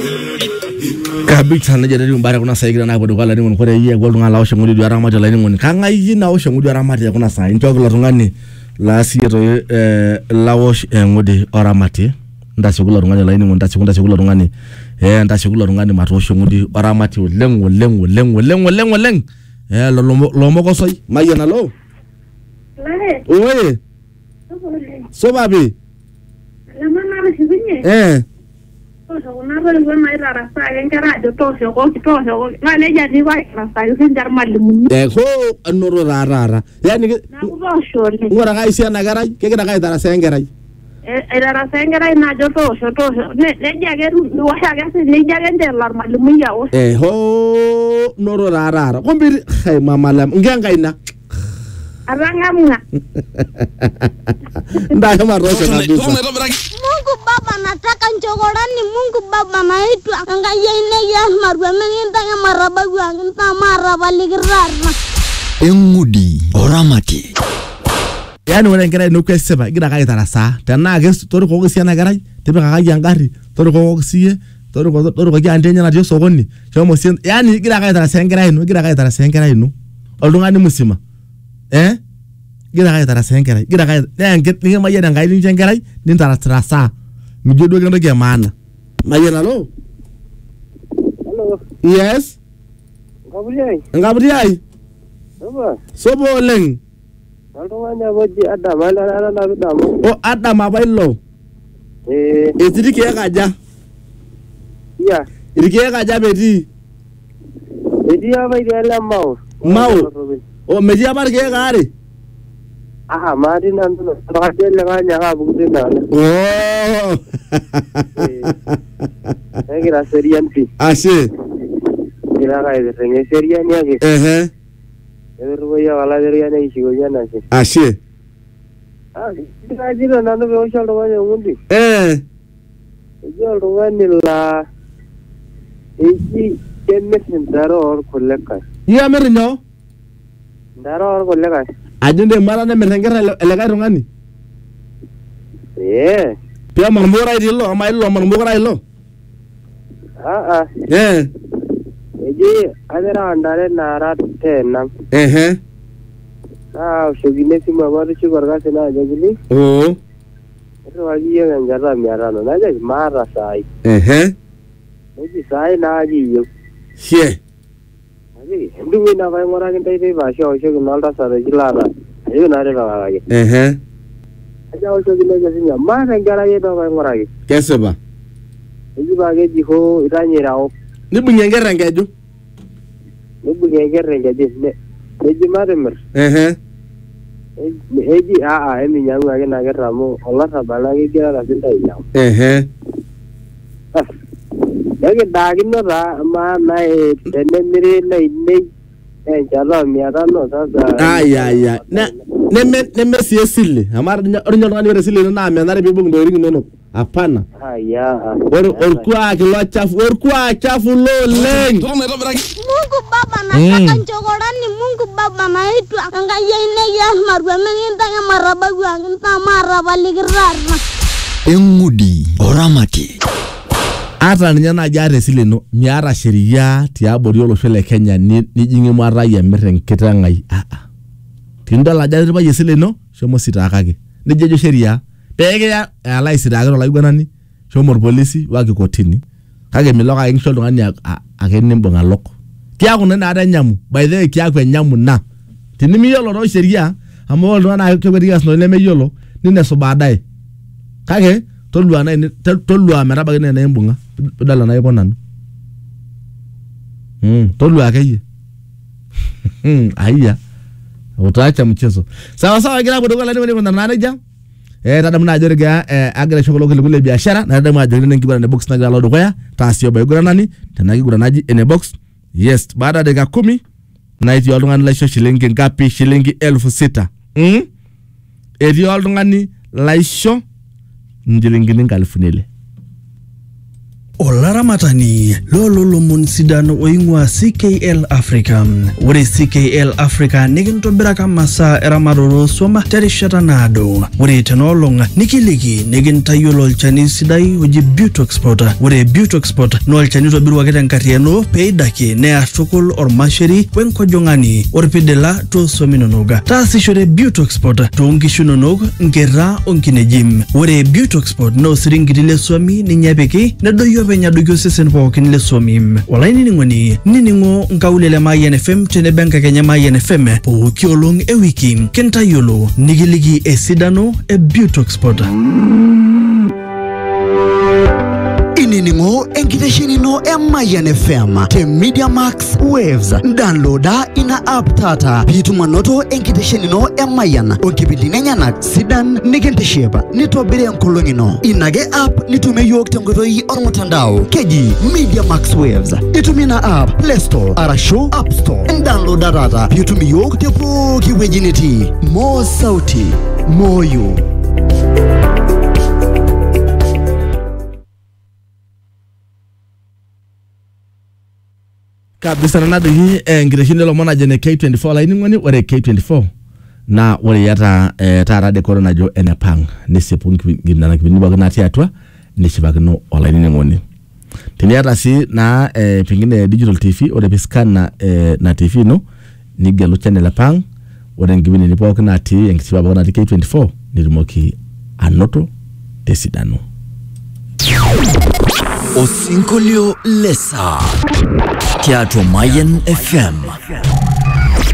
Kabisa na jadi mbara kuna saigira na bodo kala ni mun kore yiye gol ngala osho ngudi dwara mata la ni mun kanga yina osho ngudi dwara mata kuna sai ntoko la tungani la sieto la osh ngudi ora mati nda sigula tungani la ni mun nda sigula tungani nda sigula tungani mata osho ngudi ora mati leng lo moko soy mayana lo oye so babi la mama me sigunye una rollo mai rara sai ngara do to so ko ngale ja ni wa sai sen jar malum ko anoro rara yani na ko shori ngora ga isi na garai ke ga dara sai ngarai rara sai ngarai na do to so ne ja ga ru wa ga se ne ja ga der lar malum ya o ho noro rara ko mbiri hay mamalam ngenga ina arangamna nda kama roho kabisa Mungu Baba nataka njogorani Mungu Baba naitwa angaye ine ya marwa menginta ya maraba gwa maraba ligirarna Engudi oramati yani wala ngara no kweseba gira ka tarasa tana against toro ko siana garai tebe ka yangari toro ko siye toro ko andenya na dio sogoni chomo sien yani gira ka tarasa ngara ino gira ka tarasa ngara ino olungani musima gira ka tarasa ngara gira ka nge mayena ngai ni ngara ni tarasa mi jodo ngando ge mana mayena lo hello yes ngabriai sobo leng Alwanya boji Adam ala na bidamo. O Adam abailo. Etirike kaja. Ya. Irike kaja beti. Beti abaile mau. O meji abarke gare. Aha, mari nandu bakele ganya ga bugdina. Oh. Egira serian pi. Ashe. Gira ga ide serian ya. Everywhere wala deriya ne shigo yana ce ashe ina jira nan da bai shal ruwan wundi jira ruwan la kemesin daro or kulleka ya merino daro or kulleka ajinde mara ne merengera elega rungani pia marmora idilo ama ilo marmora ilo Eji adera andare nara tenam. Shogine si mamaru chugarga sena jagili. Itu lagi yang ngara miarano naja mara sai. Eji sai na ji yo. She. Aji ndu na vai ngora kintai dei basha o shog nalda sare jilara. Ayo nare la lagi. Aja o shogine jasinya mara ngara ye do vai ngora gi. Keseba. Eji bage ji ho iranyirao. Ni bunyengera ngeju. Ni bunyengera ngeju ne. Eji maremer. Eji emi nyangu age na geramo Allah sabana ge gira la sinta ina. Lagi dagin no ra ma nai tenne mire nei jalo miara no sasa. Ay. Ne siesile. Amar ornyo ngani resile na me na rebi bung do ring no. Hapana. Haya. Orkua kilo chafu lo leng. Mungu Baba nataka njogorani Mungu Baba naitwa angaye ine ya marwa menginta ya maraba gwa maraba ligirarna Engudi oramati ata nya na jare sileno miara sheria tiabori olosho le Kenya ni jingi mara ya merenketa ngai tindala jare ba yesileno shomo sitakake ni jejo sheria pege ya ala isidaga la igwanani shomo polisi wake kotini kage miloka ingisho ngani akene mbonga loko kiaku na ada nyamu by the way kiaku nyamu na tinimi yolo ro sheria amo ndo na kweria sno le meyolo nine so baadaye kage tolua meraba ne na mbunga dala na yiko nanu tolua keye aiya utaacha mchezo sawa gira bodo kala ni na naja tada mna jorga agre shokolo kule biashara na tada mna jorga ngibana ne box na galo doya tasio bay gura nani tanagi gura naji ene box yes baada dakika 10 na iti olungani laisho shilingi ngapi shilingi 6,000 eti olungani laisho njilingi 1,000 olaramatani lololomon sidan oing'ua CKL Africa. Ore CKL Africa nikintobiraka masaa eramatoro swama terishata naado. Ore tenolong nikiliki nikintayiolo olchani sidai oji Butoxport. Ore Butoxport no olchani oitobiruaki tenkariano peidaki near tukul ormasheri wenkojong'ani orpidila tooswam inonok. Taasishore Butoxport toonkishu inonok, nkera onkinejim. Ore Butoxport no osiringiti le swami ninye epiki nedoyio openy adoyio osesen pookin le swami. Olainining'oni nining'o nkaulele Mayian FM tenebo enkakenya Mayian FM pooki olong ewiki kintayiolo nikiliki esidano e Butoxport. Inining'o enkitesheni ino e Mayian FM te Media Max Waves. Downloada ina app tata piitum anoto enkitesheni ino e Mayian onkipindini enyenak sidan nikintiship nitobiri enkolong' ino. Ina ke app nitumie yiok tenkoitoi ormutandao keji Media Max Waves. Itumie ina app Play Store arashu App Store. Downloada tata piitum yiok te pooki wueji nitii. Mo sauti, moyo. Kabisa nadoki enkitesheni lomon ajene K24 laining'oni ore K24 na ore yata taata dekoro najo enepang nisipu nana kipindi pookin natii atua nishipakino olainining'oni. Teniata sii na pengine digital TV ore piscan na TV ino nigelu channel epang ore nkipindini pookin natii enkisipa pookin natii K24 nitumoki anoto tesidano. Osinkolio lesa tiatua Mayian FM.